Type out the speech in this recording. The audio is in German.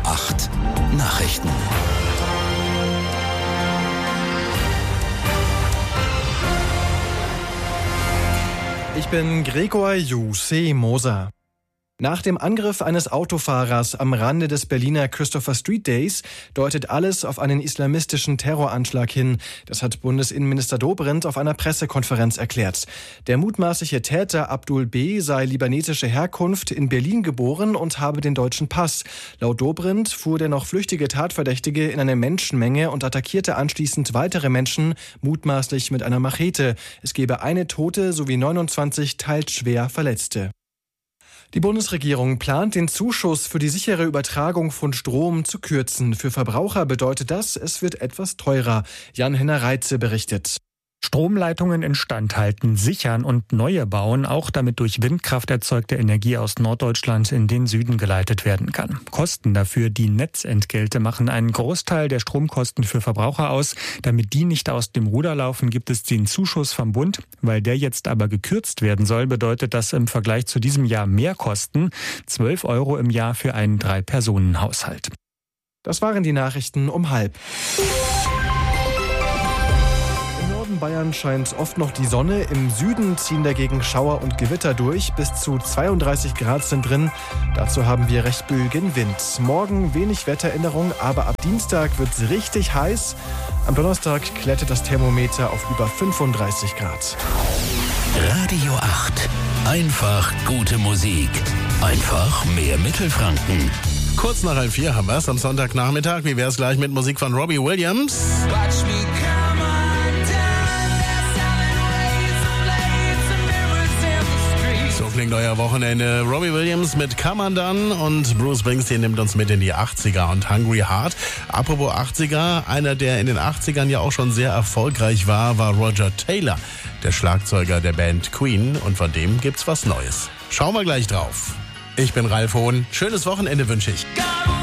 8 Nachrichten. Ich bin Gregor Moser. Nach dem Angriff eines Autofahrers am Rande des Berliner Christopher Street Days deutet alles auf einen islamistischen Terroranschlag hin. Das hat Bundesinnenminister Dobrindt auf einer Pressekonferenz erklärt. Der mutmaßliche Täter Abdul B. sei libanesische Herkunft, in Berlin geboren und habe den deutschen Pass. Laut Dobrindt fuhr der noch flüchtige Tatverdächtige in eine Menschenmenge und attackierte anschließend weitere Menschen, mutmaßlich mit einer Machete. Es gebe eine Tote sowie 29 teils schwer Verletzte. Die Bundesregierung plant, den Zuschuss für die sichere Übertragung von Strom zu kürzen. Für Verbraucher bedeutet das, es wird etwas teurer. Jan-Henner Reitze berichtet. Stromleitungen instand halten, sichern und neue bauen, auch damit durch Windkraft erzeugte Energie aus Norddeutschland in den Süden geleitet werden kann. Kosten dafür, die Netzentgelte, machen einen Großteil der Stromkosten für Verbraucher aus. Damit die nicht aus dem Ruder laufen, gibt es den Zuschuss vom Bund. Weil der jetzt aber gekürzt werden soll, bedeutet das im Vergleich zu diesem Jahr mehr Kosten. 12 € im Jahr für einen 3-Personen-Haushalt. Das waren die Nachrichten um 12:30. Bayern scheint oft noch die Sonne. Im Süden ziehen dagegen Schauer und Gewitter durch. Bis zu 32 Grad sind drin. Dazu haben wir recht böigen Wind. Morgen wenig Wetteränderung, aber ab Dienstag wird es richtig heiß. Am Donnerstag klettert das Thermometer auf über 35 Grad. Radio 8. Einfach gute Musik. Einfach mehr Mittelfranken. Kurz nach 4 haben wir es am Sonntagnachmittag. Wie wäre es gleich mit Musik von Robbie Williams? So klingt euer Wochenende. Robbie Williams mit Come Undone und Bruce Springsteen nimmt uns mit in die 80er und Hungry Heart. Apropos 80er, einer, der in den 80ern ja auch schon sehr erfolgreich war Roger Taylor, der Schlagzeuger der Band Queen, und von dem gibt's was Neues. Schauen wir gleich drauf. Ich bin Ralf Hohn. Schönes Wochenende wünsche ich.